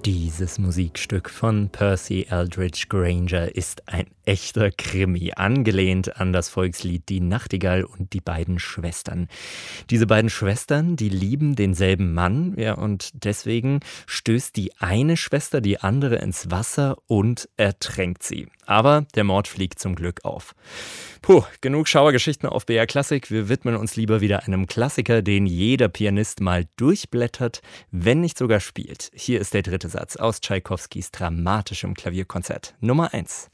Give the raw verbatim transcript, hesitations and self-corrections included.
Dieses Musikstück von Percy Eldridge Granger ist ein echter Krimi, angelehnt an das Volkslied Die Nachtigall und die beiden Schwestern. Diese beiden Schwestern, die lieben denselben Mann, ja, und deswegen stößt die eine Schwester die andere ins Wasser und ertränkt sie. Aber der Mord fliegt zum Glück auf. Puh, genug Schauergeschichten auf B R Klassik. Wir widmen uns lieber wieder einem Klassiker, den jeder Pianist mal durchblättert, wenn nicht sogar spielt. Hier ist der dritte Satz aus Tschaikowskis dramatischem Klavierkonzert Nummer eins.